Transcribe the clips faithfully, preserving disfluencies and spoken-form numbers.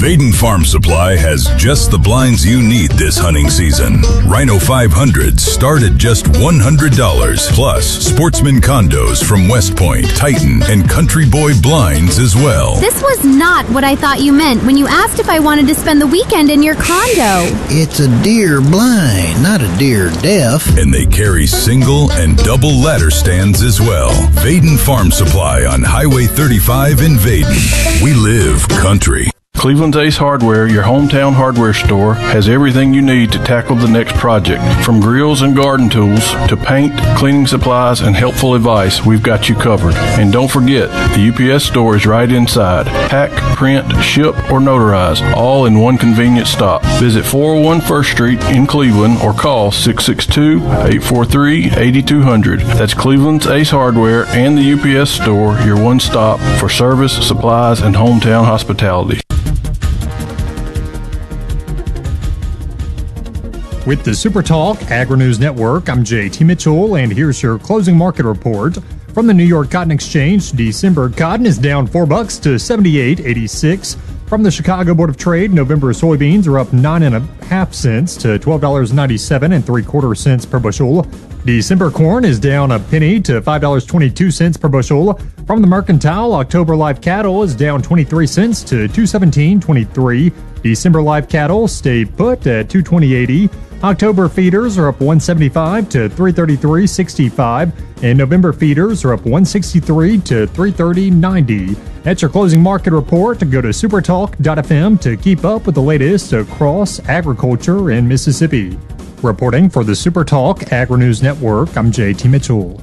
Vaden Farm Supply has just the blinds you need this hunting season. Rhino five hundreds start at just one hundred dollars, plus Sportsman condos from West Point, Titan, and Country Boy blinds as well. This was not what I thought you meant when you asked if I wanted to spend the weekend in your condo. It's a deer blind, not a deer deaf. And they carry single and double ladder stands as well. Vaden Farm Supply on Highway thirty-five in Vaden. We live country. Cleveland's Ace Hardware, your hometown hardware store, has everything you need to tackle the next project. From grills and garden tools to paint, cleaning supplies, and helpful advice, we've got you covered. And don't forget, the U P S store is right inside. Pack, print, ship, or notarize, all in one convenient stop. Visit four oh one First Street in Cleveland or call six six two, eight four three, eight two zero zero. That's Cleveland's Ace Hardware and the U P S store, your one stop for service, supplies, and hometown hospitality. With the Super Talk Agri-News Network, I'm J T Mitchell, and here's your closing market report. From the New York Cotton Exchange, December cotton is down four bucks to seventy-eight eighty-six. From the Chicago Board of Trade, November soybeans are up nine and a half cents to twelve dollars and ninety-seven and three quarter cents per bushel. December corn is down a penny to five dollars and twenty-two cents per bushel. From the Mercantile, October live cattle is down twenty-three cents to two seventeen twenty-three. December live cattle stay put at two twenty eighty. October feeders are up one seventy-five to three thirty-three sixty-five, and November feeders are up one sixty-three to three thirty ninety. That's your closing market report. Go to supertalk dot f m to keep up with the latest across agriculture in Mississippi. Reporting for the Supertalk Agri-News Network, I'm J T Mitchell.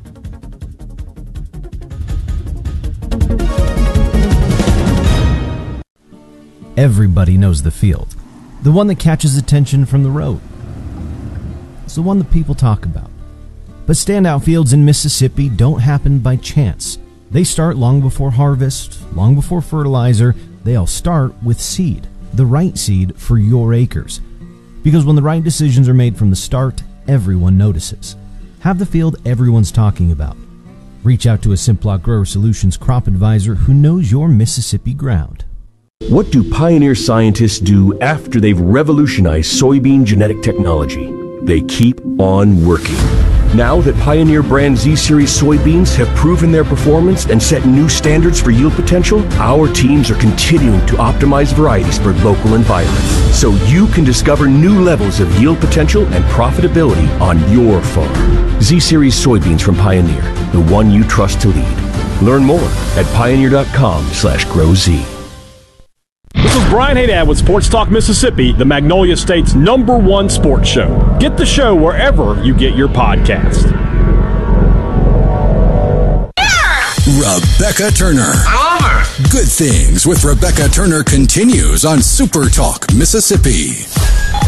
Everybody knows the field. The one that catches attention from the road. It's the one that people talk about. But standout fields in Mississippi don't happen by chance. They start long before harvest, long before fertilizer. They all start with seed, the right seed for your acres. Because when the right decisions are made from the start, everyone notices. Have the field everyone's talking about. Reach out to a Simplot Grower Solutions crop advisor who knows your Mississippi ground. What do Pioneer scientists do after they've revolutionized soybean genetic technology? They keep on working. Now that Pioneer brand Z-Series soybeans have proven their performance and set new standards for yield potential, our teams are continuing to optimize varieties for local environments, so you can discover new levels of yield potential and profitability on your farm. Z-Series soybeans from Pioneer, the one you trust to lead. Learn more at pioneer.com slash growz. This is Brian Haydad with Sports Talk Mississippi, the Magnolia State's number one sports show. Get the show wherever you get your podcast. Rebecca Turner. I love her. Good Things with Rebecca Turner continues on Super Talk Mississippi.